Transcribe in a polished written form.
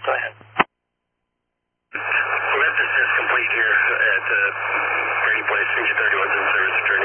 Go ahead. Well, that's just complete here at Grady Place, engine 31's in service.